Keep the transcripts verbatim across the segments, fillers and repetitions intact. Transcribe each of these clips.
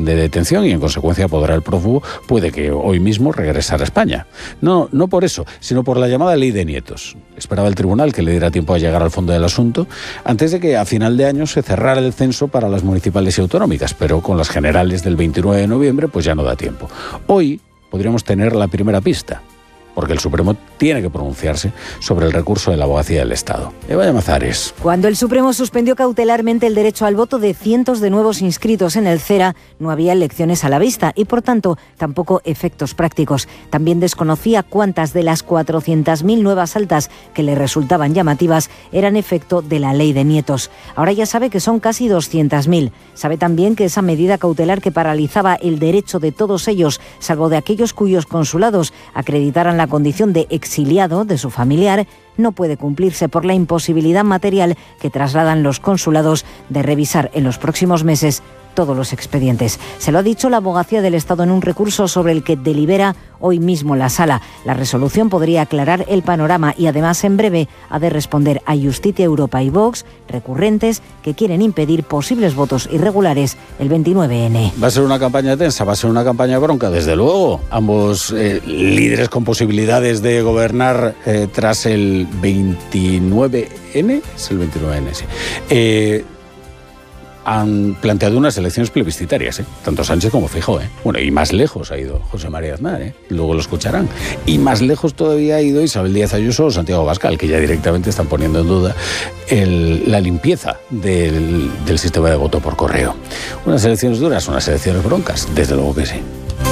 de detención y en consecuencia podrá el prófugo, puede que hoy mismo regresar a España. No, no por eso, sino por la llamada ley de nietos. Esperaba el tribunal que le diera tiempo a llegar al fondo del asunto antes de que a final de año se cerrara el censo para las municipales y autonómicas, pero con las generales del veintinueve de noviembre pues ya no da tiempo. Hoy podríamos tener la primera pista, porque el Supremo tiene que pronunciarse sobre el recurso de la Abogacía del Estado. Eva Llamazares. Cuando el Supremo suspendió cautelarmente el derecho al voto de cientos de nuevos inscritos en el CERA, no había elecciones a la vista y, por tanto, tampoco efectos prácticos. También desconocía cuántas de las cuatrocientas mil nuevas altas que le resultaban llamativas eran efecto de la ley de nietos. Ahora ya sabe que son casi doscientas mil. Sabe también que esa medida cautelar que paralizaba el derecho de todos ellos, salvo de aquellos cuyos consulados acreditaran la condición de exiliado de su familiar, no puede cumplirse por la imposibilidad material que trasladan los consulados de revisar en los próximos meses todos los expedientes. Se lo ha dicho la Abogacía del Estado en un recurso sobre el que delibera hoy mismo la Sala. La resolución podría aclarar el panorama y además en breve ha de responder a Justicia Europa y Vox, recurrentes que quieren impedir posibles votos irregulares el veintinueve ene. Va a ser una campaña tensa, va a ser una campaña bronca, desde luego. Ambos eh, líderes con posibilidades de gobernar eh, tras el veintinueve ene, es el veintinueve ene, sí. Eh, han planteado unas elecciones plebiscitarias, ¿eh? Tanto Sánchez como Feijóo, ¿eh? Bueno, y más lejos ha ido José María Aznar, ¿eh? Luego lo escucharán. Y más lejos todavía ha ido Isabel Díaz Ayuso o Santiago Abascal, que ya directamente están poniendo en duda el, la limpieza del, del sistema de voto por correo. Unas elecciones duras, unas elecciones broncas, desde luego que sí.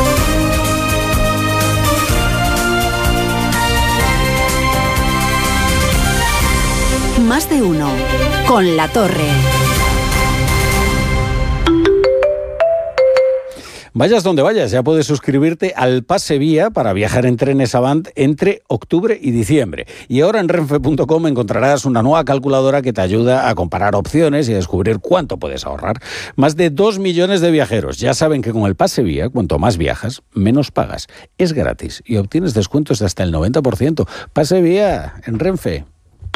Más de uno con La Torre. Vayas donde vayas, ya puedes suscribirte al Pase Vía para viajar en trenes Avant entre octubre y diciembre. Y ahora en renfe punto com encontrarás una nueva calculadora que te ayuda a comparar opciones y a descubrir cuánto puedes ahorrar. Más de dos millones de viajeros ya saben que con el Pase Vía, cuanto más viajas, menos pagas. Es gratis y obtienes descuentos de hasta el noventa por ciento. Pase Vía en Renfe.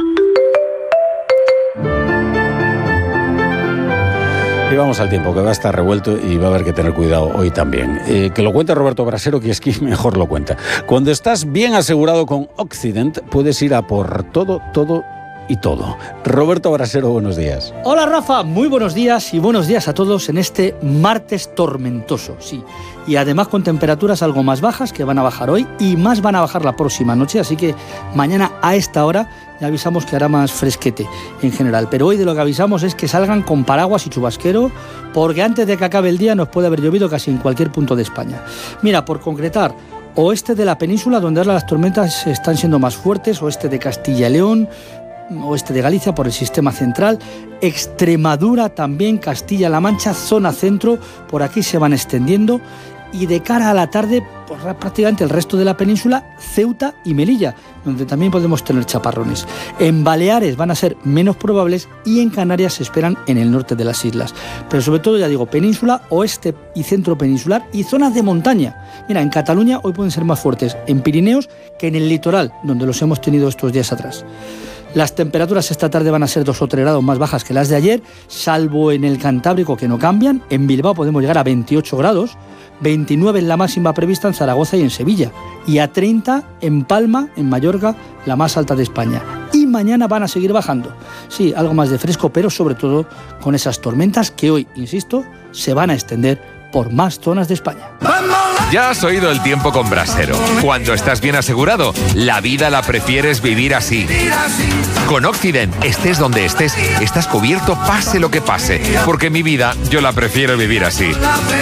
Y vamos al tiempo, que va a estar revuelto y va a haber que tener cuidado hoy también. Eh, que lo cuente Roberto Brasero, que es que mejor lo cuenta. Cuando estás bien asegurado con Occident, puedes ir a por todo, todo y todo. Roberto Brasero, buenos días. Hola Rafa, muy buenos días y buenos días a todos en este martes tormentoso, sí. Y además con temperaturas algo más bajas, que van a bajar hoy y más van a bajar la próxima noche, así que mañana a esta hora ya avisamos que hará más fresquete en general. Pero hoy de lo que avisamos es que salgan con paraguas y chubasquero, porque antes de que acabe el día nos puede haber llovido casi en cualquier punto de España. Mira, por concretar, oeste de la península, donde ahora las tormentas están siendo más fuertes, oeste de Castilla y León, oeste de Galicia por el sistema central, Extremadura también, Castilla-La Mancha, zona centro, por aquí se van extendiendo, y de cara a la tarde, pues prácticamente el resto de la península, Ceuta y Melilla, donde también podemos tener chaparrones. En Baleares van a ser menos probables y en Canarias se esperan en el norte de las islas. Pero sobre todo, ya digo, península, oeste y centro peninsular y zonas de montaña. Mira, en Cataluña hoy pueden ser más fuertes en Pirineos que en el litoral, donde los hemos tenido estos días atrás. Las temperaturas esta tarde van a ser dos o tres grados más bajas que las de ayer, salvo en el Cantábrico, que no cambian. En Bilbao podemos llegar a veintiocho grados, veintinueve en la máxima prevista en Zaragoza y en Sevilla, y a treinta en Palma, en Mallorca, la más alta de España. Y mañana van a seguir bajando. Sí, algo más de fresco, pero sobre todo con esas tormentas que hoy, insisto, se van a extender por más zonas de España. Ya has oído el tiempo con Brasero. Cuando estás bien asegurado, la vida la prefieres vivir así. Con Occident, estés donde estés, estás cubierto pase lo que pase. Porque mi vida, yo la prefiero vivir así.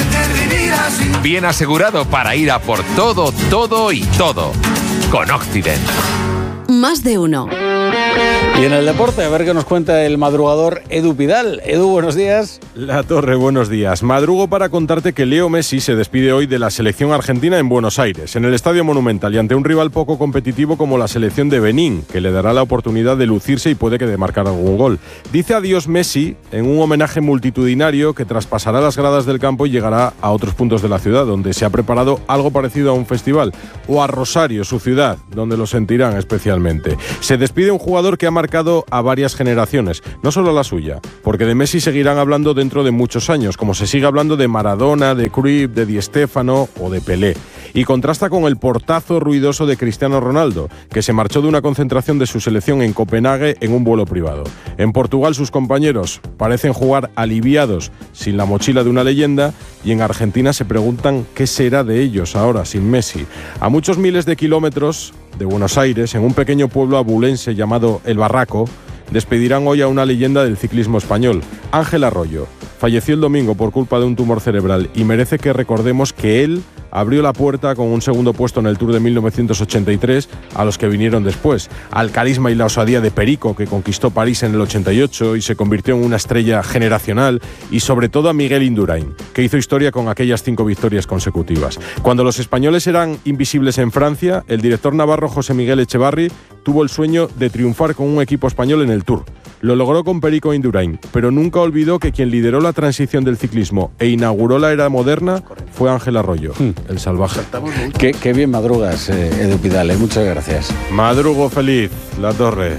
Bien asegurado para ir a por todo, todo y todo. Con Occident. Más de uno. Y en el deporte, a ver qué nos cuenta el madrugador Edu Pidal. Edu, buenos días. La Torre, buenos días. Madrugo para contarte que Leo Messi se despide hoy de la selección argentina en Buenos Aires, en el Estadio Monumental, y ante un rival poco competitivo como la selección de Benín, que le dará la oportunidad de lucirse y puede que de marcar algún gol. Dice adiós Messi en un homenaje multitudinario que traspasará las gradas del campo y llegará a otros puntos de la ciudad, donde se ha preparado algo parecido a un festival, o a Rosario, su ciudad, donde lo sentirán especialmente. Se despide un jugador que ha marcado a varias generaciones, no solo a la suya, porque de Messi seguirán hablando dentro dentro de muchos años, como se sigue hablando de Maradona, de Cruyff, de Di Stéfano o de Pelé. Y contrasta con el portazo ruidoso de Cristiano Ronaldo, que se marchó de una concentración de su selección en Copenhague en un vuelo privado. En Portugal sus compañeros parecen jugar aliviados sin la mochila de una leyenda, y en Argentina se preguntan qué será de ellos ahora sin Messi. A muchos miles de kilómetros de Buenos Aires, en un pequeño pueblo abulense llamado El Barraco, despedirán hoy a una leyenda del ciclismo español, Ángel Arroyo. Falleció el domingo por culpa de un tumor cerebral y merece que recordemos que él abrió la puerta con un segundo puesto en el Tour de mil novecientos ochenta y tres a los que vinieron después, al carisma y la osadía de Perico, que conquistó París en el ochenta y ocho y se convirtió en una estrella generacional, y sobre todo a Miguel Indurain, que hizo historia con aquellas cinco victorias consecutivas. Cuando los españoles eran invisibles en Francia, el director navarro José Miguel Echevarri tuvo el sueño de triunfar con un equipo español en el Tour. Lo logró con Perico Indurain, pero nunca olvidó que quien lideró la transición del ciclismo e inauguró la era moderna fue Ángel Arroyo, hmm. el salvaje. Qué, qué bien madrugas, eh, Edu Pidal, eh, muchas gracias. Madrugo feliz, La Torre.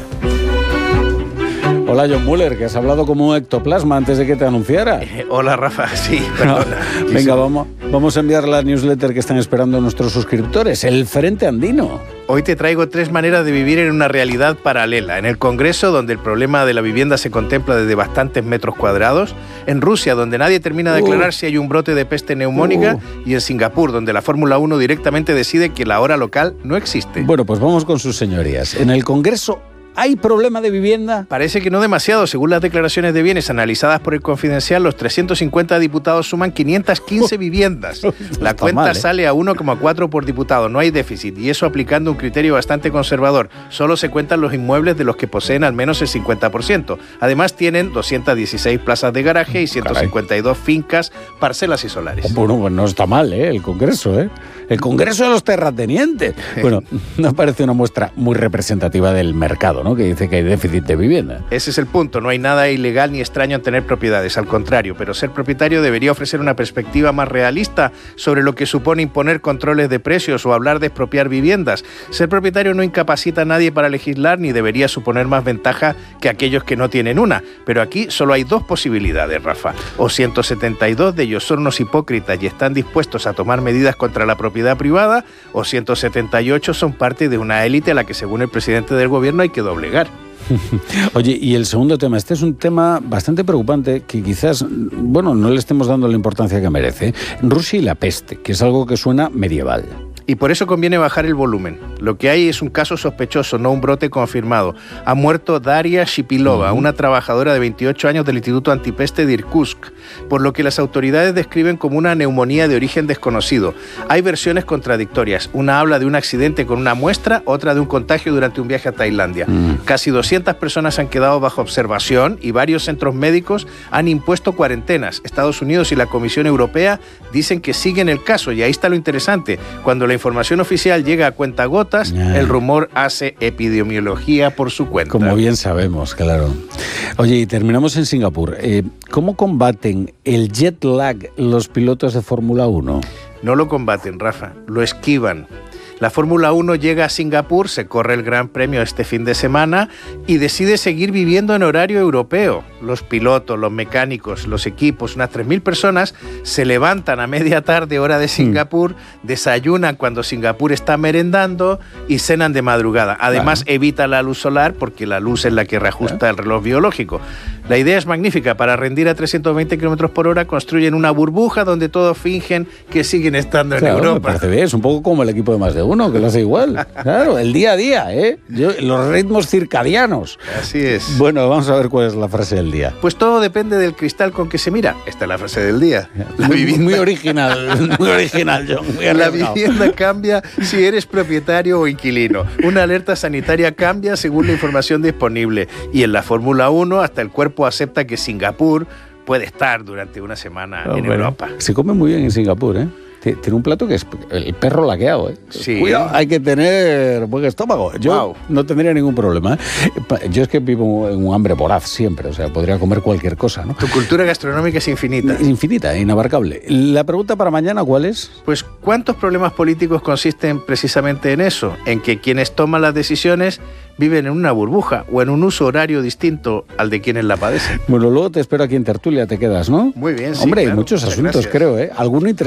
Hola, John Muller, que has hablado como un ectoplasma antes de que te anunciara. Eh, hola, Rafa, sí, perdona. No, venga, vamos, vamos a enviar la newsletter que están esperando nuestros suscriptores, el Frente Andino. Hoy te traigo tres maneras de vivir en una realidad paralela. En el Congreso, donde el problema de la vivienda se contempla desde bastantes metros cuadrados. En Rusia, donde nadie termina de aclarar uh. si hay un brote de peste neumónica. Uh. Y en Singapur, donde la Fórmula uno directamente decide que la hora local no existe. Bueno, pues vamos con sus señorías. En el Congreso, ¿hay problema de vivienda? Parece que no demasiado. Según las declaraciones de bienes analizadas por El Confidencial, los trescientos cincuenta diputados suman quinientas quince viviendas. La cuenta mal, ¿eh? sale a uno coma cuatro por diputado. No hay déficit, y eso aplicando un criterio bastante conservador. Solo se cuentan los inmuebles de los que poseen al menos el cincuenta por ciento. Además tienen doscientas dieciséis plazas de garaje y ciento cincuenta y dos Caray. fincas, parcelas y solares. Bueno, pues no está mal, ¿eh? El Congreso, ¿eh? El Congreso de los terratenientes. Bueno, no parece una muestra muy representativa del mercado, ¿no? Que dice que hay déficit de vivienda. Ese es el punto. No hay nada ilegal ni extraño en tener propiedades, al contrario, pero ser propietario debería ofrecer una perspectiva más realista sobre lo que supone imponer controles de precios o hablar de expropiar viviendas. Ser propietario no incapacita a nadie para legislar ni debería suponer más ventaja que aquellos que no tienen una. Pero aquí solo hay dos posibilidades, Rafa. O ciento setenta y dos de ellos son unos hipócritas y están dispuestos a tomar medidas contra la propiedad privada, o ciento setenta y ocho son parte de una élite a la que, según el presidente del gobierno, hay que doblegar. Oye, y el segundo tema, este es un tema bastante preocupante que quizás, bueno, no le estemos dando la importancia que merece. Rusia y la peste, que es algo que suena medieval. Y por eso conviene bajar el volumen. Lo que hay es un caso sospechoso, no un brote confirmado. Ha muerto Daria Shipilova, una trabajadora de veintiocho años del Instituto Antipeste de Irkutsk, por lo que las autoridades describen como una neumonía de origen desconocido. Hay versiones contradictorias. Una habla de un accidente con una muestra, otra de un contagio durante un viaje a Tailandia. Mm. Casi doscientas personas han quedado bajo observación y varios centros médicos han impuesto cuarentenas. Estados Unidos y la Comisión Europea dicen que siguen el caso, y ahí está lo interesante. Cuando la información oficial llega a cuentagotas, yeah. el rumor hace epidemiología por su cuenta. Como bien sabemos, claro. Oye, y terminamos en Singapur. Eh, ¿Cómo combaten el jet lag los pilotos de Fórmula uno? No lo combaten, Rafa, lo esquivan. La Fórmula uno llega a Singapur, se corre el Gran Premio este fin de semana y decide seguir viviendo en horario europeo. Los pilotos, los mecánicos, los equipos, unas tres mil personas se levantan a media tarde hora de Singapur, mm. desayunan cuando Singapur está merendando y cenan de madrugada. Además, claro. evita la luz solar porque la luz es la que reajusta claro. el reloj biológico. La idea es magnífica. Para rendir a trescientos veinte kilómetros por hora construyen una burbuja donde todos fingen que siguen estando en claro, Europa. Me parece bien. Es un poco como el equipo de Más de Uno, que lo hace igual. Claro, el día a día, ¿eh? Yo, los ritmos circadianos. Así es. Bueno, vamos a ver cuál es la frase del día. Pues todo depende del cristal con que se mira. Esta es la frase del día. La muy, vivienda... muy original, muy original, John. Muy la vivienda cambia si eres propietario o inquilino. Una alerta sanitaria cambia según la información disponible. Y en la Fórmula uno, hasta el cuerpo acepta que Singapur puede estar durante una semana oh, en bueno. Europa. Se come muy bien en Singapur, ¿eh? Tiene un plato que es el perro laqueado, ¿eh? Sí. Cuidado, hay que tener buen estómago. Yo Wow. no tendría ningún problema, ¿eh? Yo es que vivo en un hambre voraz siempre, o sea, podría comer cualquier cosa, ¿no? Tu cultura gastronómica es infinita. Infinita, inabarcable. La pregunta para mañana, ¿cuál es? Pues, ¿cuántos problemas políticos consisten precisamente en eso? En que quienes toman las decisiones viven en una burbuja o en un uso horario distinto al de quienes la padecen. Bueno, luego te espero aquí en tertulia, te quedas, ¿no? Muy bien, sí, Hombre, claro. hay muchos Muchas asuntos, gracias. creo, ¿eh? Alguno interesante.